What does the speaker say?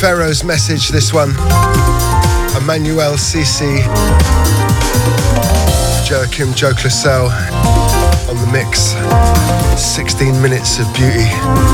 Pharaoh's Message, this one. Emmanuel Cici, Joachim Joe Classell on the mix. 16 minutes of beauty.